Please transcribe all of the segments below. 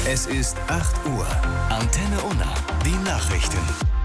Es ist 8 Uhr. Antenne Unna. Die Nachrichten.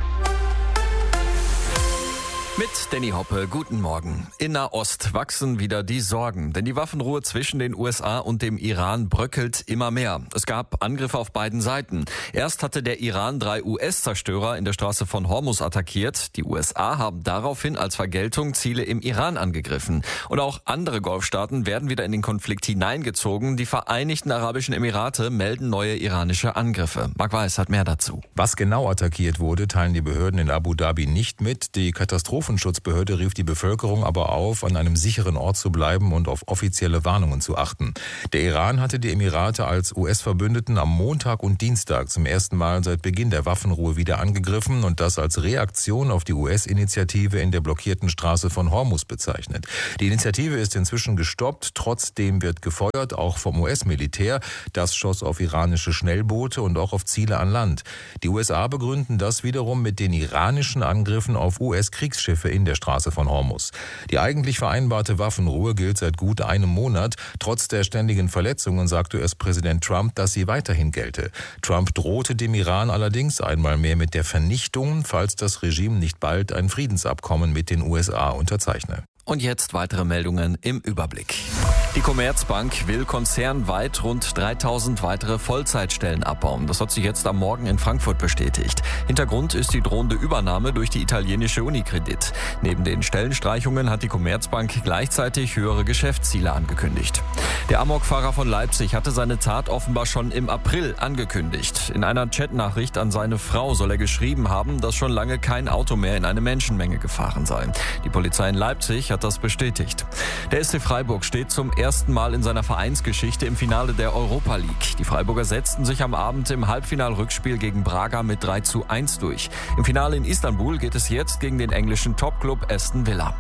Mit Danny Hoppe, guten Morgen. In Nahost wachsen wieder die Sorgen, denn die Waffenruhe zwischen den USA und dem Iran bröckelt immer mehr. Es gab Angriffe auf beiden Seiten. Erst hatte der Iran 3 US-Zerstörer in der Straße von Hormuz attackiert. Die USA haben daraufhin als Vergeltung Ziele im Iran angegriffen. Und auch andere Golfstaaten werden wieder in den Konflikt hineingezogen. Die Vereinigten Arabischen Emirate melden neue iranische Angriffe. Marc Weiß hat mehr dazu. Was genau attackiert wurde, teilen die Behörden in Abu Dhabi nicht mit. Die Katastrophenschutzbehörde rief die Bevölkerung aber auf, an einem sicheren Ort zu bleiben und auf offizielle Warnungen zu achten. Der Iran hatte die Emirate als US-Verbündeten am Montag und Dienstag zum ersten Mal seit Beginn der Waffenruhe wieder angegriffen und das als Reaktion auf die US-Initiative in der blockierten Straße von Hormuz bezeichnet. Die Initiative ist inzwischen gestoppt, trotzdem wird gefeuert, auch vom US-Militär. Das schoss auf iranische Schnellboote und auch auf Ziele an Land. Die USA begründen das wiederum mit den iranischen Angriffen auf US-Kriegsschiffe in der Straße von Hormuz. Die eigentlich vereinbarte Waffenruhe gilt seit gut einem Monat. Trotz der ständigen Verletzungen sagte US-Präsident Trump, dass sie weiterhin gelte. Trump drohte dem Iran allerdings einmal mehr mit der Vernichtung, falls das Regime nicht bald ein Friedensabkommen mit den USA unterzeichne. Und jetzt weitere Meldungen im Überblick. Die Commerzbank will konzernweit rund 3000 weitere Vollzeitstellen abbauen. Das hat sich jetzt am Morgen in Frankfurt bestätigt. Hintergrund ist die drohende Übernahme durch die italienische Unicredit. Neben den Stellenstreichungen hat die Commerzbank gleichzeitig höhere Geschäftsziele angekündigt. Der Amokfahrer von Leipzig hatte seine Tat offenbar schon im April angekündigt. In einer Chatnachricht an seine Frau soll er geschrieben haben, dass schon lange kein Auto mehr in eine Menschenmenge gefahren sei. Die Polizei in Leipzig hat das bestätigt. Der SC Freiburg steht zum ersten Mal in seiner Vereinsgeschichte im Finale der Europa League. Die Freiburger setzten sich am Abend im Halbfinal-Rückspiel gegen Braga mit 3:1 durch. Im Finale in Istanbul geht es jetzt gegen den englischen Topclub Aston Villa.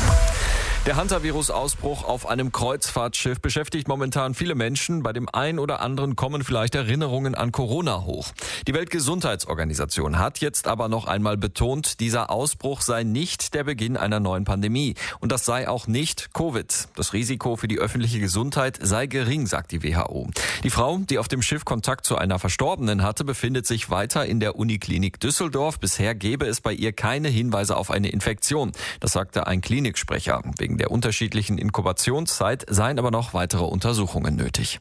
Der Hantavirus-Ausbruch auf einem Kreuzfahrtschiff beschäftigt momentan viele Menschen. Bei dem einen oder anderen kommen vielleicht Erinnerungen an Corona hoch. Die Weltgesundheitsorganisation hat jetzt aber noch einmal betont, dieser Ausbruch sei nicht der Beginn einer neuen Pandemie. Und das sei auch nicht Covid. Das Risiko für die öffentliche Gesundheit sei gering, sagt die WHO. Die Frau, die auf dem Schiff Kontakt zu einer Verstorbenen hatte, befindet sich weiter in der Uniklinik Düsseldorf. Bisher gebe es bei ihr keine Hinweise auf eine Infektion. Das sagte ein Kliniksprecher. Wegen der unterschiedlichen Inkubationszeit seien aber noch weitere Untersuchungen nötig.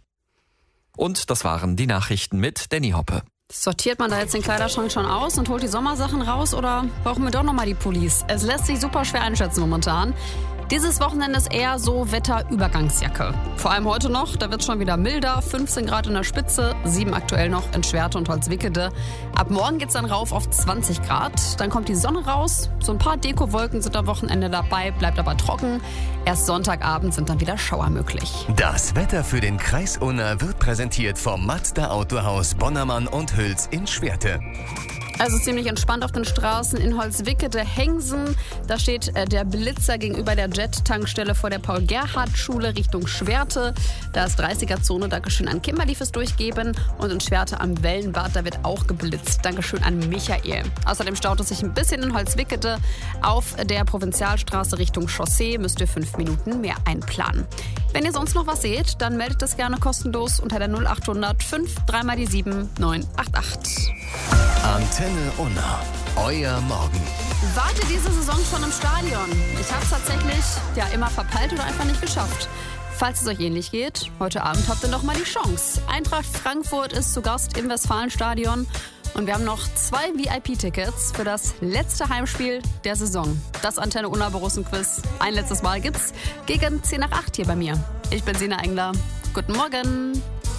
Und das waren die Nachrichten mit Danny Hoppe. Sortiert man da jetzt den Kleiderschrank schon aus und holt die Sommersachen raus oder brauchen wir doch nochmal die Pullis? Es lässt sich super schwer einschätzen momentan. Dieses Wochenende ist eher so Wetterübergangsjacke. Vor allem heute noch, da wird es schon wieder milder, 15 Grad in der Spitze, 7 aktuell noch in Schwerte und Holzwickede. Ab morgen geht's dann rauf auf 20 Grad, dann kommt die Sonne raus, so ein paar Dekowolken sind am Wochenende dabei, bleibt aber trocken. Erst Sonntagabend sind dann wieder Schauer möglich. Das Wetter für den Kreis Unna wird präsentiert vom Mazda Autohaus Bonnermann und Hüls in Schwerte. Also ziemlich entspannt auf den Straßen in Holzwickede-Hengsen. Da steht der Blitzer gegenüber der Jet-Tankstelle vor der Paul-Gerhardt-Schule Richtung Schwerte. Da ist 30er-Zone. Dankeschön an Kimberly fürs Durchgeben. Und in Schwerte am Wellenbad, da wird auch geblitzt. Dankeschön an Michael. Außerdem staut es sich ein bisschen in Holzwickede. Auf der Provinzialstraße Richtung Chaussee müsst ihr 5 Minuten mehr einplanen. Wenn ihr sonst noch was seht, dann meldet es gerne kostenlos unter der 0800 5 3 7 988. Antenne Unna. Euer Morgen. Wart ihr diese Saison schon im Stadion? Ich habe es tatsächlich immer verpeilt oder einfach nicht geschafft. Falls es euch ähnlich geht, heute Abend habt ihr noch mal die Chance. Eintracht Frankfurt ist zu Gast im Westfalenstadion. Und wir haben noch 2 VIP-Tickets für das letzte Heimspiel der Saison. Das Antenne Unna Borussen-Quiz. Ein letztes Mal gibt's gegen 7:50 hier bei mir. Ich bin Sina Engler. Guten Morgen.